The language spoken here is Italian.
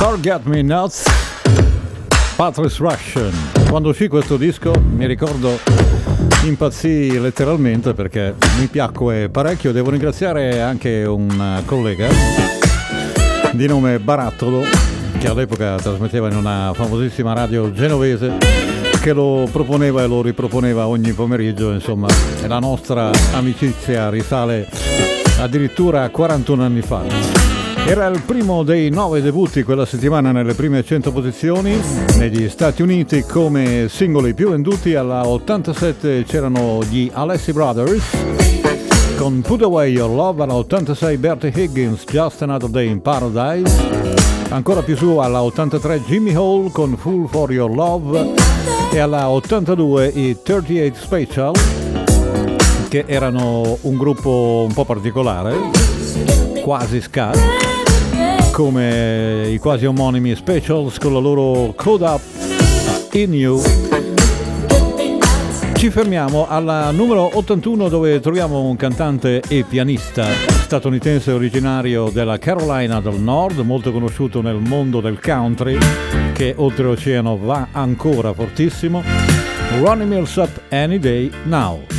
Forget Me Nuts, Patrice Russian. Quando uscì questo disco mi ricordo impazzì letteralmente perché mi piacque parecchio. Devo ringraziare anche un collega di nome Barattolo che all'epoca trasmetteva in una famosissima radio genovese, che lo proponeva e lo riproponeva ogni pomeriggio. Insomma, la nostra amicizia risale addirittura a 41 anni fa. Era il primo dei 9 debutti quella settimana nelle prime 100 posizioni negli Stati Uniti come singoli più venduti. Alla 87 c'erano gli Alessi Brothers con Put Away Your Love, alla 86 Bertie Higgins, Just Another Day in Paradise, ancora più su alla 83 Jimmy Hall con Fool for Your Love, e alla 82 i 38 Special, che erano un gruppo un po' particolare, quasi ska, come i quasi omonimi Specials con la loro Caught Up in You. Ci fermiamo alla numero 81, dove troviamo un cantante e pianista statunitense originario della Carolina del Nord, molto conosciuto nel mondo del country, che oltreoceano va ancora fortissimo. Ronnie Milsap, Any Day Now.